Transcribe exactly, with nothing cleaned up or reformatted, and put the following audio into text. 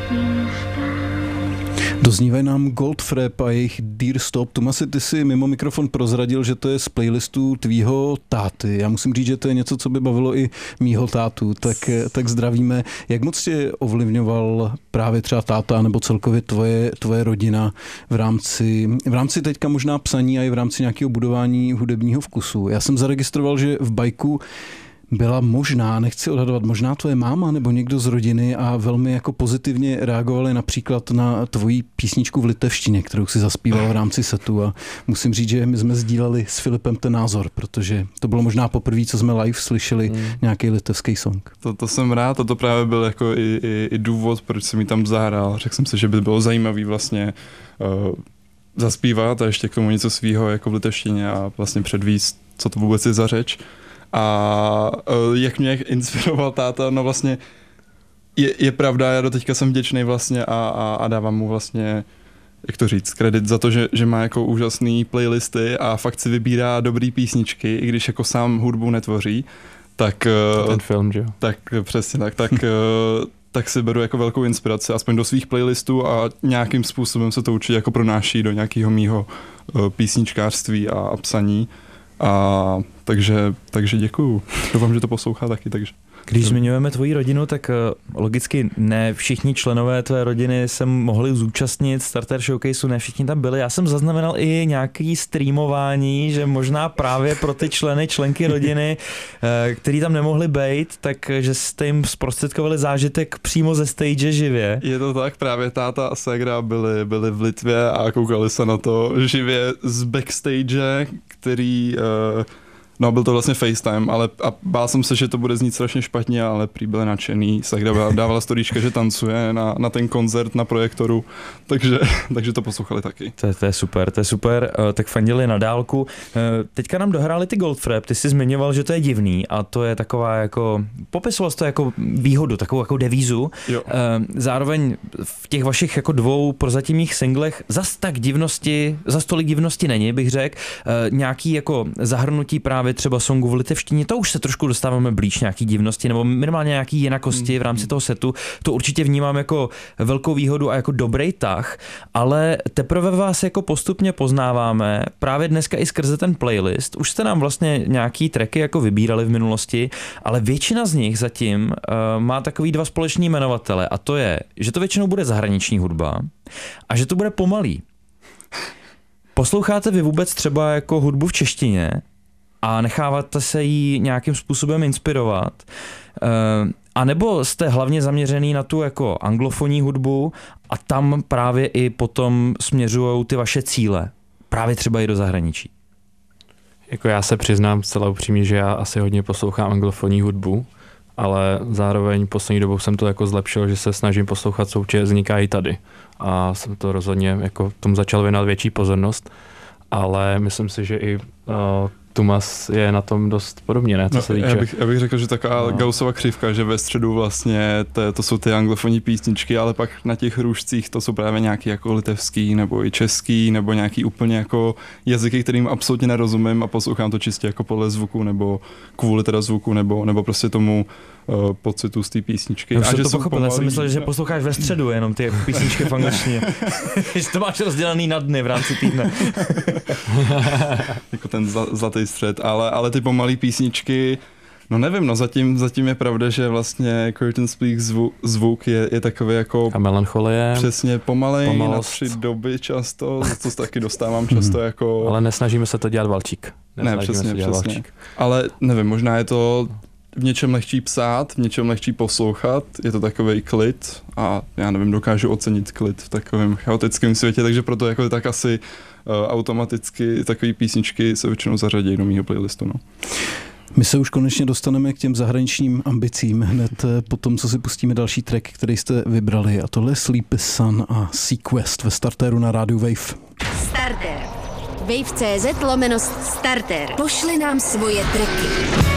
Doznívají nám Goldfrapp a jejich Dear Stop. Tomasi, ty si mimo mikrofon prozradil, že to je z playlistu tvýho táty. Já musím říct, že to je něco, co by bavilo i mýho tátu, tak, tak zdravíme. Jak moc tě ovlivňoval právě třeba táta nebo celkově tvoje, tvoje rodina v rámci, v rámci teďka možná psaní a i v rámci nějakého budování hudebního vkusu? Já jsem zaregistroval, že v bajku byla možná, nechci odhadovat, možná tvoje máma nebo někdo z rodiny a velmi jako pozitivně reagovali například na tvoji písničku v litevštině, kterou si zaspíval v rámci setu, a musím říct, že my jsme sdíleli s Filipem ten názor, protože to bylo možná poprvé, co jsme live slyšeli hmm. nějaký litevský song. To, to jsem rád, a to právě byl jako i, i, i důvod, proč jsem mi tam zahrál. Řekl jsem si, že by bylo zajímavý vlastně uh, zaspívat a ještě k tomu něco svýho jako v litevštině a vlastně předvíst, co to vůbec je za řeč. A uh, jak mě inspiroval táta, no vlastně je, je pravda, já do teďka jsem vděčný vlastně a, a, a dávám mu vlastně, jak to říct, kredit za to, že, že má jako úžasný playlisty a fakt si vybírá dobrý písničky, i když jako sám hudbu netvoří, tak... To ten film, že jo? Tak přesně tak, tak, uh, tak si beru jako velkou inspiraci, aspoň do svých playlistů, a nějakým způsobem se to určitě jako pronáší do nějakého mýho uh, písničkářství a, a psaní. A takže, takže děkuju. Doufám, že to poslouchá taky. Takže. Když zmiňujeme tvoji rodinu, tak logicky ne všichni členové tvé rodiny se mohli zúčastnit Starter Showcaseu, ne všichni tam byli. Já jsem zaznamenal i nějaký streamování, že možná právě pro ty členy, členky rodiny, který tam nemohli být, takže jste jim zprostředkovali zážitek přímo ze stage živě. Je to tak, právě táta a ségra byli, byli v Litvě a koukali se na to živě z backstage, který... Uh, No, byl to vlastně FaceTime, ale a bál jsem se, že to bude znít strašně špatně, ale prý byli nadšený. Sakra dávala storíčka, že tancuje na, na ten koncert na projektoru, takže, takže to poslouchali taky. To, to je super, to je super, uh, tak fandili na dálku. Uh, teďka nám dohráli ty Goldfrapp, ty jsi zmiňoval, že to je divný a to je taková jako, popisoval jsi to jako výhodu, takovou jako devízu. Jo. Uh, zároveň v těch vašich jako dvou prozatímních singlech zas tak divnosti, zas tolik divnosti není, bych řekl. Uh, nějaký jako zahrnutí právě třeba songu v litevštině, to už se trošku dostáváme blíž nějaký divnosti nebo minimálně nějaký jinakosti v rámci toho setu. To určitě vnímám jako velkou výhodu a jako dobrý tah, ale teprve vás jako postupně poznáváme právě dneska i skrze ten playlist. Už jste nám vlastně nějaký tracky jako vybírali v minulosti, ale většina z nich zatím uh, má takový dva společný jmenovatele, a to je, že to většinou bude zahraniční hudba a že to bude pomalý. Posloucháte vy vůbec třeba jako hudbu v češtině a necháváte se jí nějakým způsobem inspirovat? A nebo jste hlavně zaměřený na tu jako anglofonní hudbu a tam právě i potom směřují ty vaše cíle? Právě třeba i do zahraničí. Jako já se přiznám zcela upřímně, že já asi hodně poslouchám anglofonní hudbu, ale zároveň poslední dobou jsem to jako zlepšil, že se snažím poslouchat, co určitě vzniká i tady. A jsem to rozhodně jako tomu začal věnovat větší pozornost, ale myslím si, že i uh, Tumas je na tom dost podobně, ne, co no, se týče. Já bych, já bych řekl, že taková no. Gaussova křivka, že ve středu vlastně to, to jsou ty anglofonní písničky, ale pak na těch růžcích to jsou právě nějaký jako litevský nebo i český nebo nějaký úplně jako jazyky, kterým absolutně nerozumím a poslouchám to čistě jako podle zvuku nebo kvůli teda zvuku nebo, nebo prostě tomu uh, pocitu z té písničky. Já jsem to pochopil, já jsem myslel, že posloucháš ve středu jenom ty písničky v angličtině. Že to máš rozdělaný na dny v rámci týdne. Jako ten zlatý střed, ale, ale ty pomalý písničky, no nevím, no zatím, zatím je pravda, že vlastně Curtain Speak zvuk, zvuk je, je takový jako... A melancholie. Přesně, pomalej, pomalost. Na tři doby často, za co taky dostávám často jako... Ale nesnažíme se to dělat valčík. Ne, přesně, přesně. Valčík. Ale nevím, možná je to v něčem lehčí psát, v něčem lehčí poslouchat, je to takovej klid a já nevím, dokážu ocenit klid v takovém chaotickém světě, takže proto jako tak asi uh, automaticky takové písničky se většinou zařadí do mýho playlistu. No. My se už konečně dostaneme k těm zahraničním ambicím hned po tom, co si pustíme další track, který jste vybrali, a tohle je Sleepless Sun a Sequest ve Starteru na rádiu Wave. Starter. Wave tečka cz lomeno starter. Pošli nám svoje tracky.